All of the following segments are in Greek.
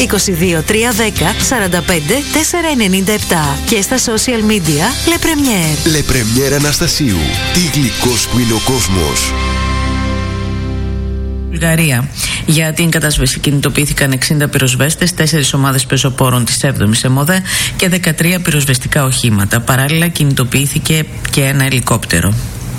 22 310 45 497 και στα social media Le Premier. Le Premier Αναστασίου. Τι γλυκός που είναι ο κόσμος. Βουλγαρία. Για την κατάσβεση κινητοποιήθηκαν 60 πυροσβέστες, 4 ομάδες πεζοπόρων της 7ης ΕΜΟΔΕ και 13 πυροσβεστικά οχήματα. Παράλληλα κινητοποιήθηκε και ένα ελικόπτερο.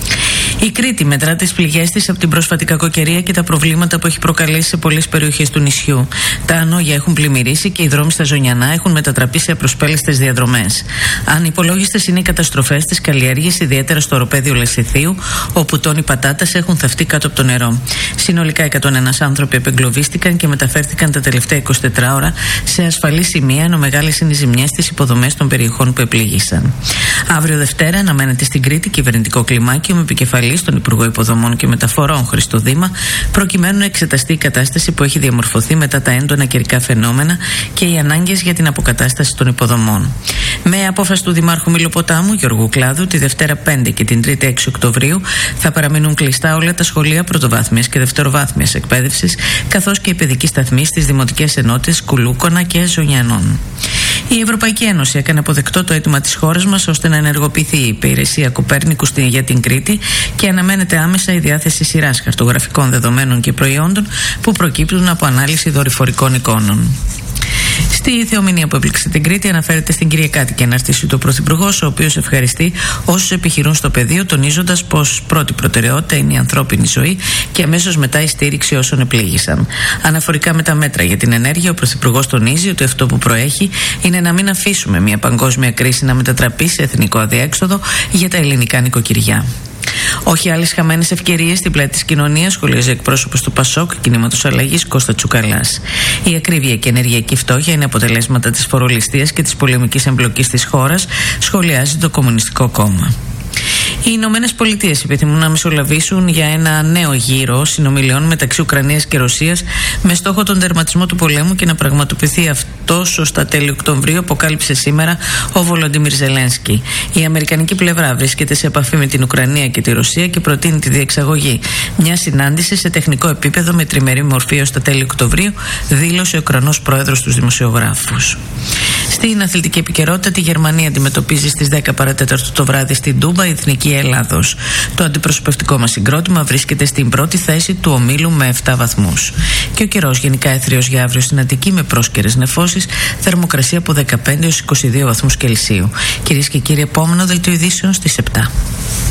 Η Κρήτη μετρά τις πληγές της από την πρόσφατη κακοκαιρία και τα προβλήματα που έχει προκαλέσει σε πολλές περιοχές του νησιού. Τα ανόγια έχουν πλημμυρίσει και οι δρόμοι στα Ζωνιανά έχουν μετατραπεί σε απροσπέλαστες διαδρομές. Ανυπολόγιστες είναι οι καταστροφές στις καλλιέργειες, ιδιαίτερα στο οροπέδιο Λεσιθίου, όπου τόνοι πατάτας έχουν θαυτεί κάτω από το νερό. Συνολικά 101 άνθρωποι απεγκλωβίστηκαν και μεταφέρθηκαν τα τελευταία 24 ώρα σε ασφαλή σημεία, ενώ μεγάλες είναι οι ζημιές στις υποδομές των περιοχών που επλήγησαν. Αύριο Δευτέρα αναμένεται στην Κρήτη κυβερνητικό κλιμάκιο με επικεφαλή στον Υπουργό Υποδομών και Μεταφορών Χρήστο Δήμα, προκειμένου να εξεταστεί η κατάσταση που έχει διαμορφωθεί μετά τα έντονα καιρικά φαινόμενα και οι ανάγκες για την αποκατάσταση των υποδομών. Με απόφαση του Δημάρχου Μιλοποτάμου Γιώργου Κλάδου, τη Δευτέρα 5 και την Τρίτη 6 Οκτωβρίου θα παραμείνουν κλειστά όλα τα σχολεία πρωτοβάθμιας και δευτεροβάθμιας εκπαίδευσης, καθώς και οι παιδικοί σταθμοί στις δημοτικές ενότητες Κουλούκονα και Ζωνιανών. Η Ευρωπαϊκή Ένωση έκανε αποδεκτό το αίτημα της χώρας μας ώστε να ενεργοποιηθεί η υπηρεσία Κοπέρνικου για την Κρήτη και αναμένεται άμεσα η διάθεση σειράς χαρτογραφικών δεδομένων και προϊόντων που προκύπτουν από ανάλυση δορυφορικών εικόνων. Στη θεομηνία που έπληξε την Κρήτη αναφέρεται στην Κυριακάτικη ανάρτηση του Πρωθυπουργός, ο οποίος ευχαριστεί όσους επιχειρούν στο πεδίο, τονίζοντας πως πρώτη προτεραιότητα είναι η ανθρώπινη ζωή και αμέσως μετά η στήριξη όσων επλήγησαν. Αναφορικά με τα μέτρα για την ενέργεια, ο Πρωθυπουργός τονίζει ότι αυτό που προέχει είναι να μην αφήσουμε μια παγκόσμια κρίση να μετατραπεί σε εθνικό αδιέξοδο για τα ελληνικά νοικοκυριά. Όχι άλλες χαμένες ευκαιρίες στην πλάτη της κοινωνίας, σχολιάζει εκπρόσωπος του ΠΑΣΟΚ Κινήματος Αλλαγής Κώστα Τσουκαλάς. Η ακρίβεια και η ενεργειακή φτώχεια είναι αποτελέσματα της φορολιστίας και της πολεμικής εμπλοκής της χώρας, σχολιάζει το Κομμουνιστικό Κόμμα. Οι Ηνωμένες Πολιτείες επιθυμούν να μεσολαβήσουν για ένα νέο γύρο συνομιλιών μεταξύ Ουκρανίας και Ρωσίας με στόχο τον τερματισμό του πολέμου και να πραγματοποιηθεί αυτός ως τα τέλη Οκτωβρίου, αποκάλυψε σήμερα ο Βολοντίμιρ Ζελένσκι. Η αμερικανική πλευρά βρίσκεται σε επαφή με την Ουκρανία και τη Ρωσία και προτείνει τη διεξαγωγή μια συνάντηση σε τεχνικό επίπεδο με τριμερή μορφή ως τα τέλη Οκτωβρίου, δήλωσε ο Ουκρανός πρόεδρος στους δημοσιογράφους. Στην αθλητική επικαιρότητα, τη Γερμανία αντιμετωπίζει στις 10 παρατέταρτο το βράδυ στην Τούμπα η Εθνική Ελλάδος. Το αντιπροσωπευτικό μας συγκρότημα βρίσκεται στην πρώτη θέση του ομίλου με 7 βαθμούς. Και ο καιρός γενικά έθριος για αύριο στην Αττική με πρόσκαιρες νεφώσεις, θερμοκρασία από 15 έως 22 βαθμούς Κελσίου. Κυρίες και κύριοι, επόμενο δελτίο ειδήσεων στις 7.